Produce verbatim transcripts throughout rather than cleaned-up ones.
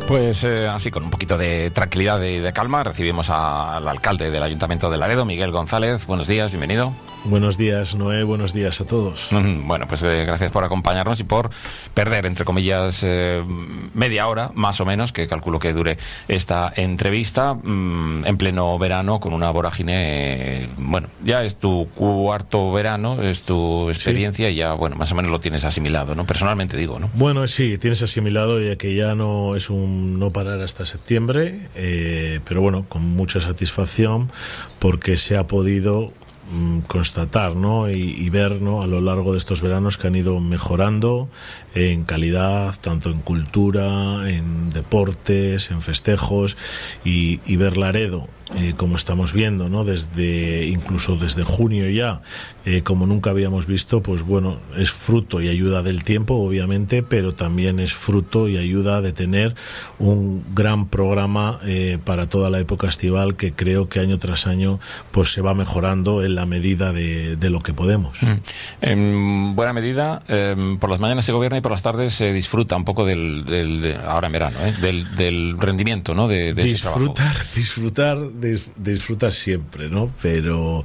Pues eh, así, con un poquito de tranquilidad y de calma, recibimos a, al alcalde del Ayuntamiento de Laredo, Miguel González. Buenos días, bienvenido. Buenos días, Noé, buenos días a todos. Bueno, pues eh, gracias por acompañarnos y por perder, entre comillas, eh, media hora, más o menos, que calculo que dure esta entrevista, mmm, en pleno verano, con una vorágine. Eh, bueno, ya es tu cuarto verano, es tu experiencia, sí. Y ya, bueno, más o menos lo tienes asimilado, ¿no? Personalmente digo, ¿no? Bueno, sí, tienes asimilado, ya que ya no es un no parar hasta septiembre, eh, pero bueno, con mucha satisfacción, porque se ha podido constatar, ¿no? y, y ver, ¿no? a lo largo de estos veranos que han ido mejorando en calidad, tanto en cultura, en deportes, en festejos, y, y ver Laredo, eh, como estamos viendo, ¿no? desde incluso desde junio ya, eh, como nunca habíamos visto, pues bueno, es fruto y ayuda del tiempo, obviamente, pero también es fruto y ayuda de tener un gran programa eh, para toda la época estival, que creo que año tras año pues se va mejorando en la medida de, de lo que podemos. Mm. En buena medida, eh, por las mañanas se gobierna y por las tardes se disfruta un poco del, del de, ahora en verano, ¿eh? del, del rendimiento, ¿no? de, de disfrutar, ese disfrutar, dis, disfrutar siempre, ¿no? Pero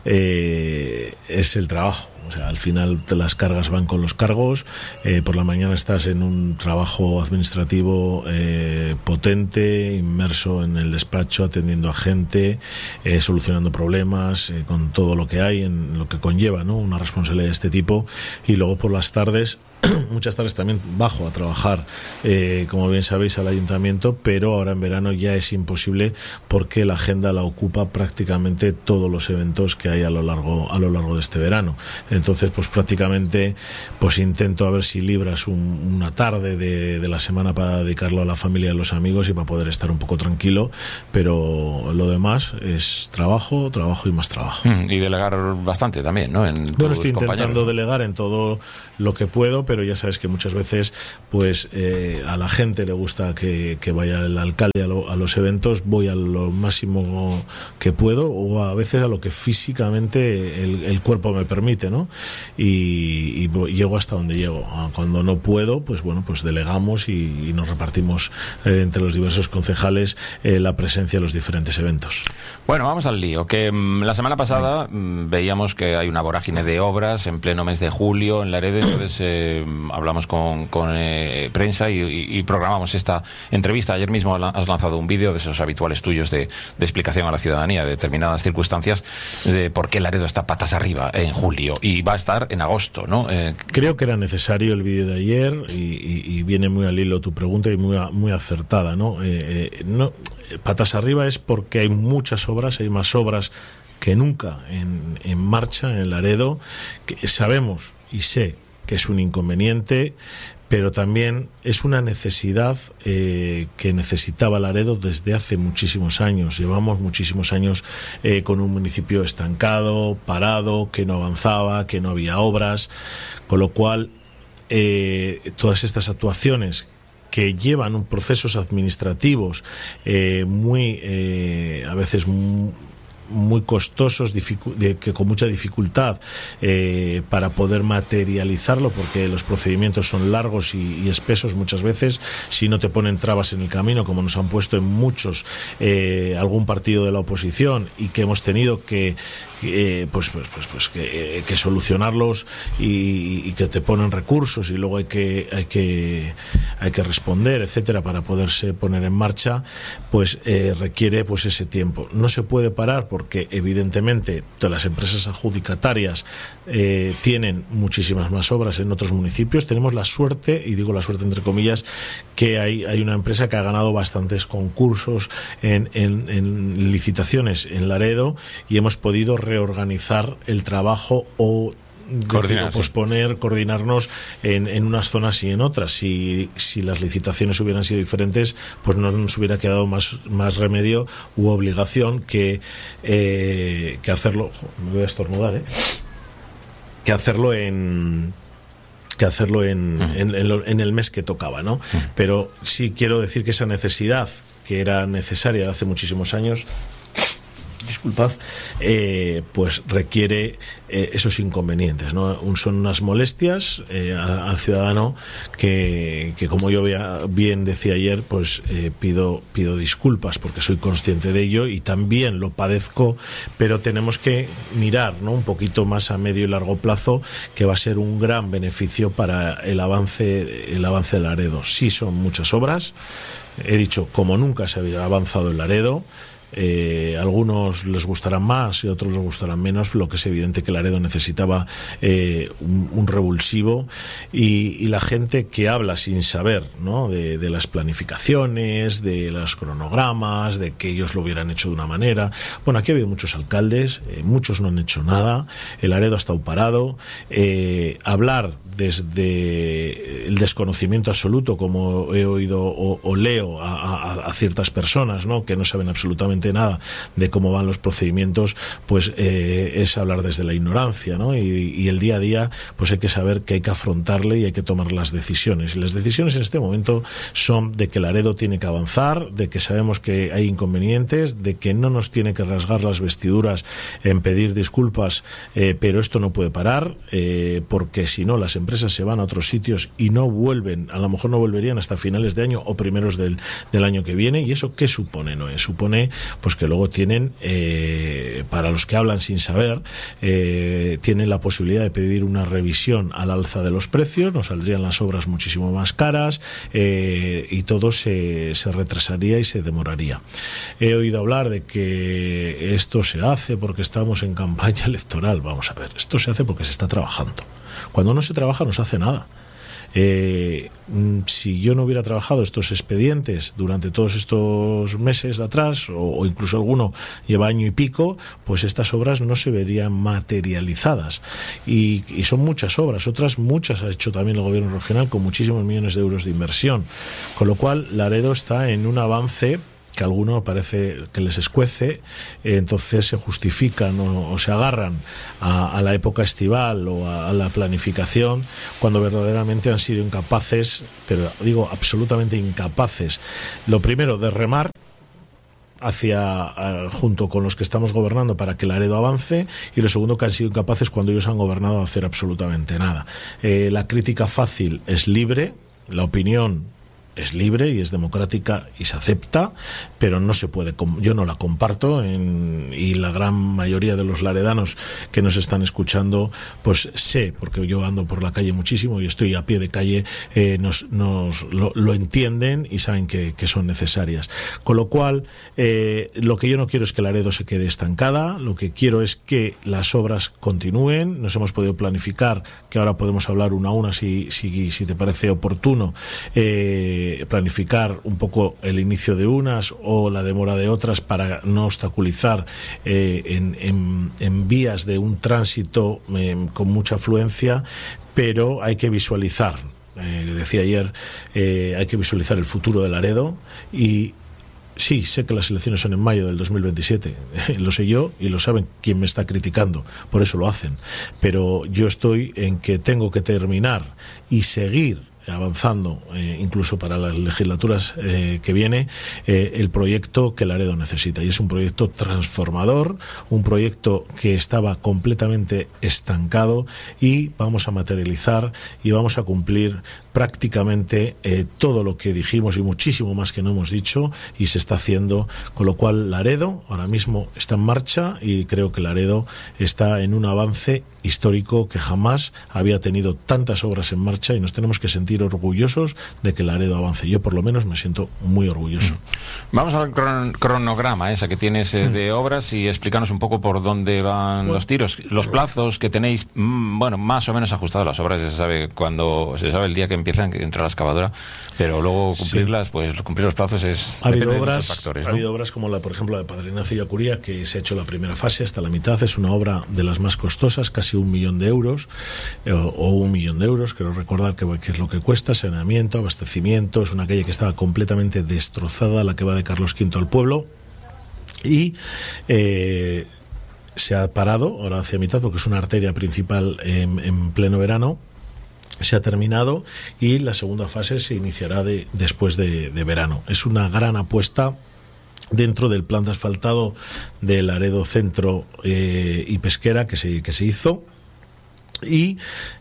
eh, es el trabajo. O sea, al final las cargas van con los cargos. Eh, por la mañana estás en un trabajo administrativo eh, potente, inmerso en el despacho, atendiendo a gente, eh, solucionando problemas, eh, con todo lo que hay, en lo que conlleva, ¿no? Una responsabilidad de este tipo. Y luego por las tardes, muchas tardes también bajo a trabajar, eh, como bien sabéis, al ayuntamiento, pero ahora en verano ya es imposible, porque la agenda la ocupa prácticamente todos los eventos que hay a lo largo a lo largo de este verano. Entonces, pues prácticamente pues intento a ver si libras un, una tarde de, de la semana para dedicarlo a la familia y a los amigos y para poder estar un poco tranquilo, pero lo demás es trabajo, trabajo y más trabajo. Mm, y delegar bastante también, ¿no? En bueno, estoy intentando ¿no? delegar en todo lo que puedo, pero ya sabes que muchas veces pues eh, a la gente le gusta que, que vaya el alcalde a, lo, a los eventos. Voy a lo máximo que puedo, o a veces a lo que físicamente el, el cuerpo me permite, ¿no? Y, y llego hasta donde llego. Cuando no puedo, pues bueno, pues delegamos y, y nos repartimos eh, entre los diversos concejales eh, la presencia en los diferentes eventos. Bueno, vamos al lío, que mmm, la semana pasada mmm, veíamos que hay una vorágine de obras en pleno mes de julio en Laredo. Entonces eh, hablamos con, con eh, prensa y, y, y programamos esta entrevista. Ayer mismo has lanzado un vídeo de esos habituales tuyos de, de explicación a la ciudadanía de determinadas circunstancias de por qué Laredo está patas arriba en julio y va a estar en agosto, ¿no? Eh, Creo que era necesario el vídeo de ayer y, y, y viene muy al hilo tu pregunta y muy, muy acertada, ¿no? Eh, eh, no patas arriba es porque hay muchas obras, hay más obras que nunca en, en marcha en Laredo, que sabemos y sé que es un inconveniente, pero también es una necesidad eh, que necesitaba Laredo desde hace muchísimos años. Llevamos muchísimos años eh, con un municipio estancado, parado, que no avanzaba, que no había obras, con lo cual eh, todas estas actuaciones que llevan un procesos administrativos eh, muy, eh, a veces muy, muy costosos, dificu- de, que con mucha dificultad eh, para poder materializarlo, porque los procedimientos son largos y, y espesos muchas veces, si no te ponen trabas en el camino, como nos han puesto en muchos eh, algún partido de la oposición, y que hemos tenido que Eh, pues pues pues pues que, eh, que solucionarlos y, y que te ponen recursos y luego hay que hay que hay que responder, etcétera, para poderse poner en marcha, pues eh, requiere pues ese tiempo. No se puede parar porque evidentemente todas las empresas adjudicatarias eh, tienen muchísimas más obras en otros municipios. Tenemos la suerte, y digo la suerte entre comillas, que hay hay una empresa que ha ganado bastantes concursos en, en, en licitaciones en Laredo, y hemos podido reorganizar el trabajo o Coordinar, posponer, sí. coordinarnos en, en unas zonas y en otras. Si, si las licitaciones hubieran sido diferentes, pues no nos hubiera quedado más, más remedio u obligación que, eh, que hacerlo. Me voy a estornudar, ¿eh? Que hacerlo en. que hacerlo en, uh-huh. en, en, lo, en el mes que tocaba, ¿no? Uh-huh. Pero sí quiero decir que esa necesidad, que era necesaria de hace muchísimos años, disculpad, eh, pues requiere eh, esos inconvenientes, ¿no? Un, son unas molestias eh, al ciudadano que, que como yo bien decía ayer, pues eh, pido, pido disculpas porque soy consciente de ello y también lo padezco, pero tenemos que mirar, ¿no?, un poquito más a medio y largo plazo, que va a ser un gran beneficio para el avance, el avance de Laredo. Sí, son muchas obras. He dicho, como nunca se había avanzado en Laredo. Eh, algunos les gustarán más y otros les gustarán menos. Lo que es evidente que Laredo necesitaba eh, un, un revulsivo y, y la gente que habla sin saber, ¿no?, de, de las planificaciones, de los cronogramas, de que ellos lo hubieran hecho de una manera. Bueno, aquí ha habido muchos alcaldes, eh, muchos no han hecho nada. El Laredo ha estado parado. Eh, hablar desde el desconocimiento absoluto, como he oído o, o leo a, a, a ciertas personas, ¿no?, que no saben absolutamente nada de cómo van los procedimientos, pues eh, es hablar desde la ignorancia, ¿no? Y, y el día a día, pues hay que saber que hay que afrontarle y hay que tomar las decisiones. Y las decisiones en este momento son de que Laredo tiene que avanzar, de que sabemos que hay inconvenientes, de que no nos tiene que rasgar las vestiduras en pedir disculpas, eh, pero esto no puede parar, eh, porque si no las empresas se van a otros sitios y no vuelven, a lo mejor no volverían hasta finales de año o primeros del, del año que viene. ¿Y eso qué supone? ¿No? Supone pues que luego tienen, eh, para los que hablan sin saber, eh, tienen la posibilidad de pedir una revisión al alza de los precios, nos saldrían las obras muchísimo más caras, eh, y todo se, se retrasaría y se demoraría. He oído hablar de que esto se hace porque estamos en campaña electoral. Vamos a ver, esto se hace porque se está trabajando. Cuando no se trabaja no se hace nada. Eh, si yo no hubiera trabajado estos expedientes durante todos estos meses de atrás, o, o incluso alguno lleva año y pico, pues estas obras no se verían materializadas. Y, y son muchas obras, otras muchas ha hecho también el gobierno regional con muchísimos millones de euros de inversión. Con lo cual, Laredo está en un avance que a alguno parece que les escuece, eh, entonces se justifican o, o se agarran a, a la época estival o a, a la planificación, cuando verdaderamente han sido incapaces, pero digo absolutamente incapaces, lo primero de remar hacia uh, junto con los que estamos gobernando para que Laredo avance, y lo segundo, que han sido incapaces cuando ellos han gobernado a hacer absolutamente nada. Eh, la crítica fácil es libre, la opinión es libre y es democrática y se acepta, pero no se puede, yo no la comparto, en, y la gran mayoría de los laredanos que nos están escuchando, pues sé, porque yo ando por la calle muchísimo y estoy a pie de calle, eh, nos, nos lo, lo entienden y saben que, que son necesarias. Con lo cual, eh, lo que yo no quiero es que Laredo se quede estancada, lo que quiero es que las obras continúen. Nos hemos podido planificar, que ahora podemos hablar una a una si, si, si te parece oportuno, eh, planificar un poco el inicio de unas o la demora de otras para no obstaculizar eh, en, en, en vías de un tránsito eh, con mucha afluencia, pero hay que visualizar, eh, decía ayer, eh, hay que visualizar el futuro de Laredo. Y sí, sé que las elecciones son en mayo del dos mil veintisiete, lo sé yo y lo saben quien me está criticando, por eso lo hacen, pero yo estoy en que tengo que terminar y seguir avanzando, eh, incluso para las legislaturas eh, que viene, eh, el proyecto que Laredo necesita. Y es un proyecto transformador, un proyecto que estaba completamente estancado, y vamos a materializar y vamos a cumplir prácticamente eh, todo lo que dijimos y muchísimo más que no hemos dicho, y se está haciendo. Con lo cual, Laredo ahora mismo está en marcha, y creo que Laredo está en un avance histórico, que jamás había tenido tantas obras en marcha, y nos tenemos que sentir orgullosos de que Laredo avance. Yo por lo menos me siento muy orgulloso. Vamos al cron cronograma esa que tienes eh, de obras, y explícanos un poco por dónde van bueno, los tiros, los plazos que tenéis, mmm, bueno, más o menos ajustados. Las obras se sabe cuando se sabe el día que empiezan, que entra la excavadora, pero luego cumplirlas, sí, pues cumplir los plazos es ha habido obras, factores, ¿no? Ha habido obras como la, por ejemplo, la de Padre Ignacio y Acuría, que se ha hecho la primera fase hasta la mitad. Es una obra de las más costosas, casi un millón de euros, eh, o un millón de euros, creo recordar que, que es lo que cuesta, saneamiento, abastecimiento. Es una calle que estaba completamente destrozada, la que va de Carlos quinto al pueblo, y eh, se ha parado ahora hacia mitad porque es una arteria principal en, en pleno verano. Se ha terminado y la segunda fase se iniciará de, después de, de verano. Es una gran apuesta dentro del plan de asfaltado de Laredo Centro eh, y Pesquera que se, que se hizo, y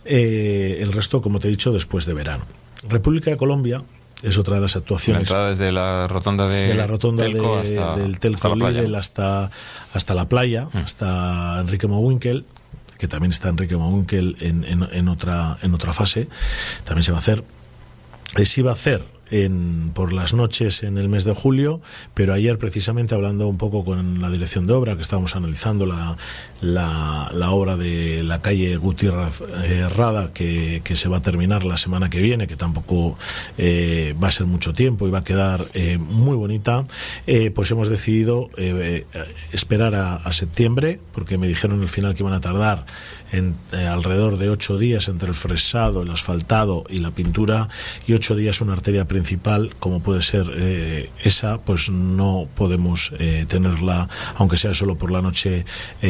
eh, el resto, como te he dicho, después de verano. República de Colombia es otra de las actuaciones. La entrada desde la rotonda de, de la rotonda Telco de, hasta, del Telco hasta Lidl hasta, hasta la playa, mm. hasta Enrique Mowinkel, que también está Enrique Mowinkel en, en, en, otra, en otra fase, también se va a hacer. Eh, se iba a hacer En, por las noches en el mes de julio, pero ayer precisamente hablando un poco con la dirección de obra, que estábamos analizando la, la, la obra de la calle Gutiérrez eh, Rada, que, que se va a terminar la semana que viene, que tampoco eh, va a ser mucho tiempo y va a quedar eh, muy bonita, eh, pues hemos decidido eh, eh, esperar a, a septiembre, porque me dijeron al final que iban a tardar en, eh, alrededor de ocho días entre el fresado, el asfaltado y la pintura, y ocho días una arteria principal como puede ser eh, esa, pues no podemos eh, tenerla, aunque sea solo por la noche,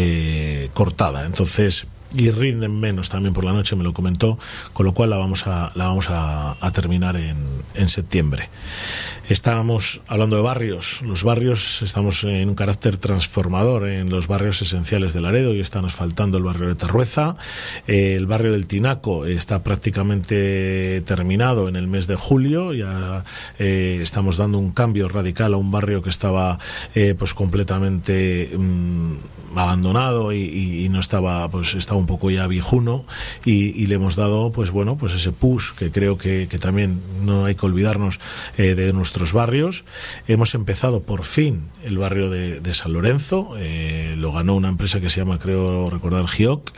eh, cortada. Entonces, y rinden menos también por la noche, me lo comentó, con lo cual la vamos a, la vamos a, a terminar en, en septiembre. Estábamos hablando de barrios. Los barrios, estamos en un carácter transformador en los barrios esenciales de Laredo, y están asfaltando el barrio de Terrueza. Eh, el barrio del Tinaco está prácticamente terminado en el mes de julio. Ya eh, estamos dando un cambio radical a un barrio que estaba eh, pues completamente mmm, abandonado y, y, y no estaba, pues estaba un poco ya viejuno, y, y le hemos dado pues bueno pues ese push que creo que, que también no hay que olvidarnos eh, de nuestro barrios. Hemos empezado por fin el barrio de, de San Lorenzo, eh, lo ganó una empresa que se llama, creo recordar, Gioc.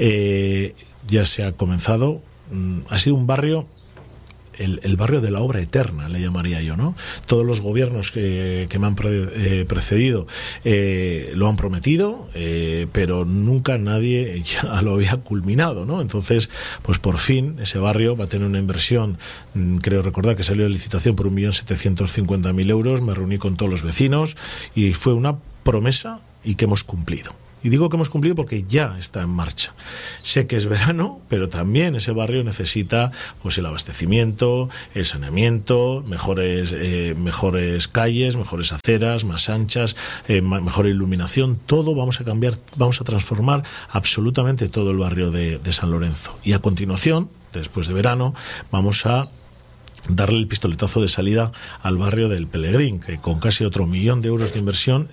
Eh, ya se ha comenzado. Mm, ha sido un barrio, el, el barrio de la obra eterna, le llamaría yo, ¿no? Todos los gobiernos que, que me han pre, eh, precedido eh, lo han prometido, eh, pero nunca nadie ya lo había culminado, ¿no? Entonces, pues por fin ese barrio va a tener una inversión, creo recordar que salió de licitación por un millón setecientos cincuenta mil euros. Me reuní con todos los vecinos y fue una promesa y que hemos cumplido. Y digo que hemos cumplido porque ya está en marcha. Sé que es verano, pero también ese barrio necesita pues el abastecimiento, el saneamiento, mejores eh, mejores calles, mejores aceras, más anchas, eh, mejor iluminación. Todo vamos a cambiar, vamos a transformar absolutamente todo el barrio de, de San Lorenzo. Y a continuación, después de verano, vamos a darle el pistoletazo de salida al barrio del Pelegrín, que con casi otro millón de euros de inversión